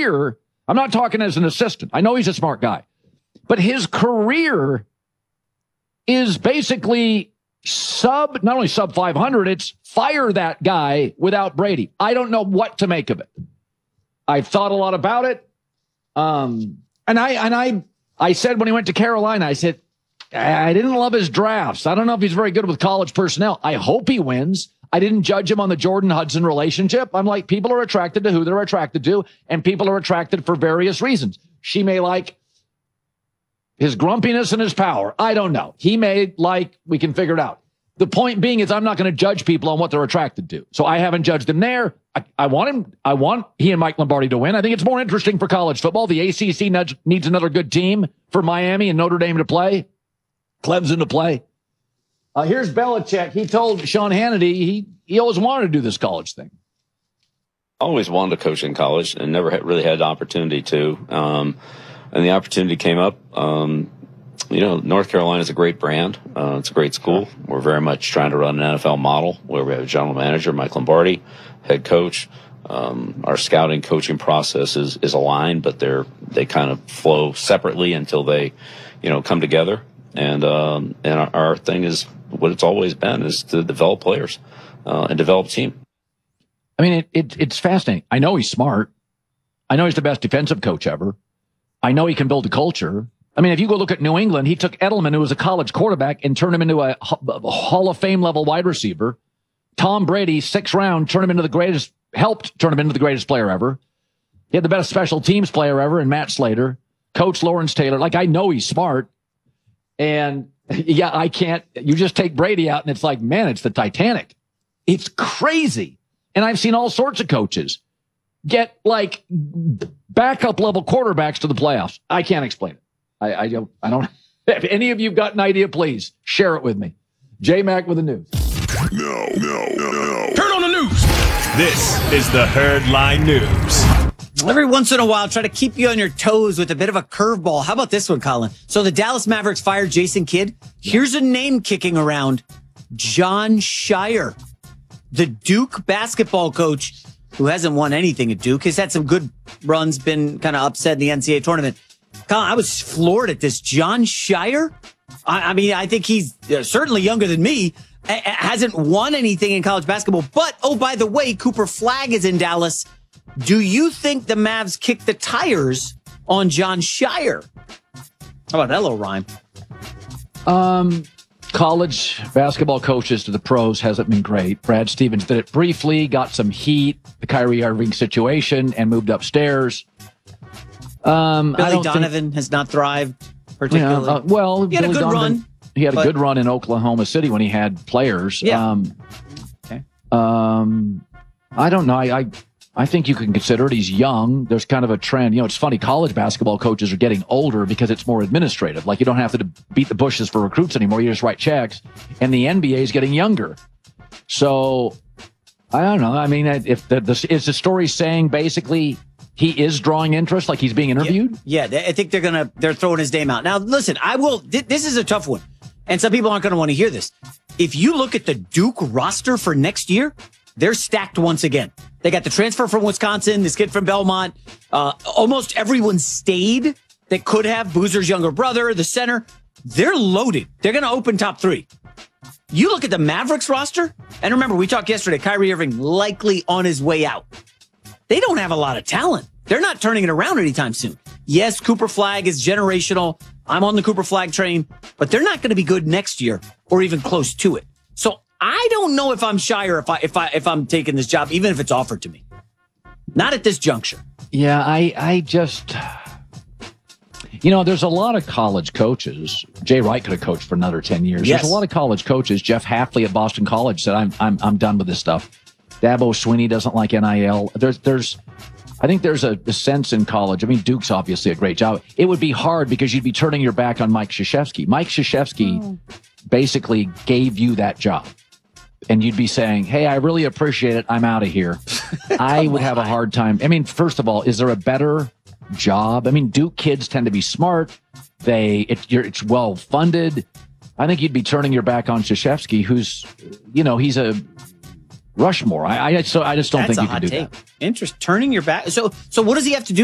career, I'm not talking as an assistant. I know he's a smart guy, but his career is basically not only sub 500, it's fire that guy without Brady. I don't know what to make of it. I've thought a lot about it. And I said when he went to Carolina, I said, I didn't love his drafts. I don't know if he's very good with college personnel. I hope he wins. I didn't judge him on the Jordan Hudson relationship. I'm like, people are attracted to who they're attracted to, and people are attracted for various reasons. She may like his grumpiness and his power. I don't know. He may like, we can figure it out. The point being is I'm not going to judge people on what they're attracted to. So I haven't judged him there. I want he and Mike Lombardi to win. I think it's more interesting for college football. The ACC needs another good team for Miami and Notre Dame to play. Clemson to play. Here's Belichick. He told Sean Hannity he always wanted to do this college thing. Always wanted to coach in college and never really had the opportunity to. And the opportunity came up. North Carolina is a great brand. It's a great school. We're very much trying to run an NFL model where we have a general manager, Mike Lombardi, head coach. Our scouting coaching process is aligned, but they kind of flow separately until they, come together. And our thing is what it's always been is to develop players and develop team. I mean, it's fascinating. I know he's smart. I know he's the best defensive coach ever. I know he can build a culture. I mean, if you go look at New England, he took Edelman, who was a college quarterback, and turned him into a Hall of Fame level wide receiver. Tom Brady, 6th round, helped turn him into the greatest player ever. He had the best special teams player ever in Matt Slater. Coach Lawrence Taylor. Like, I know he's smart. And yeah, you just take Brady out and it's like, man, it's the Titanic. It's crazy. And I've seen all sorts of coaches get like backup level quarterbacks to the playoffs. I can't explain it. I don't. If any of you got an idea, please share it with me. J-Mac with the news. No. Turn on the news. This is the Herdline News. Every once in a while, try to keep you on your toes with a bit of a curveball. How about this one, Colin? So the Dallas Mavericks fired Jason Kidd. Here's a name kicking around. Jon Scheyer, the Duke basketball coach who hasn't won anything at Duke. He's had some good runs, been kind of upset in the NCAA tournament. Colin, I was floored at this. Jon Scheyer? I mean, I think he's certainly younger than me. Hasn't won anything in college basketball. But, oh, by the way, Cooper Flagg is in Dallas. Do you think the Mavs kick the tires on Jon Scheyer? How about that little rhyme? College basketball coaches to the pros hasn't been great. Brad Stevens did it briefly, got some heat, the Kyrie Irving situation, and moved upstairs. Billy Donovan has not thrived particularly. He had a good run. He had a good run in Oklahoma City when he had players. Yeah. I don't know. I think you can consider it. He's young. There's kind of a trend. It's funny. College basketball coaches are getting older because it's more administrative. Like, you don't have to beat the bushes for recruits anymore. You just write checks. And the NBA is getting younger. So, I don't know. I mean, if is the story saying basically he is drawing interest, like he's being interviewed? Yeah, I think they're throwing his name out. Now, listen, this is a tough one. And some people aren't going to want to hear this. If you look at the Duke roster for next year, they're stacked once again. They got the transfer from Wisconsin, this kid from Belmont. Almost everyone stayed that could have. Boozer's younger brother, the center. They're loaded. They're going to open top 3. You look at the Mavericks roster, and remember, we talked yesterday, Kyrie Irving likely on his way out. They don't have a lot of talent. They're not turning it around anytime soon. Yes, Cooper Flagg is generational. I'm on the Cooper Flagg train, but they're not going to be good next year or even close to it. So I don't know if I'm Scheyer if I'm taking this job, even if it's offered to me. Not at this juncture. Yeah, I just, there's a lot of college coaches. Jay Wright could have coached for another 10 years. Yes. There's a lot of college coaches. Jeff Hafley at Boston College said, I'm done with this stuff. Dabo Swinney doesn't like NIL. I think there's a sense in college. I mean, Duke's obviously a great job. It would be hard because you'd be turning your back on Mike Krzyzewski. Mike Krzyzewski basically gave you that job. And you'd be saying, hey, I really appreciate it. I'm out of here. I would have a hard time. I mean, first of all, is there a better job? I mean, Duke kids tend to be smart. It's well funded. I think you'd be turning your back on Krzyzewski, who's, he's a Rushmore. I just don't think you can do that. Turning your back. So what does he have to do